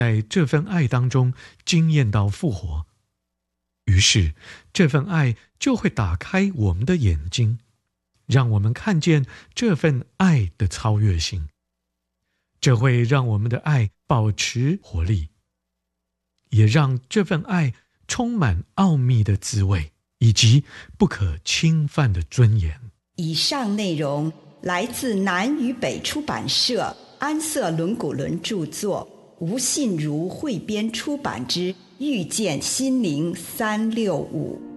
在这份爱当中经验到复活，于是这份爱就会打开我们的眼睛，让我们看见这份爱的超越性。这会让我们的爱保持活力，也让这份爱充满奥秘的滋味以及不可侵犯的尊严。 以上内容来自南与北出版社安瑟伦古伦著作，吴信如汇编出版之《遇见心灵365》。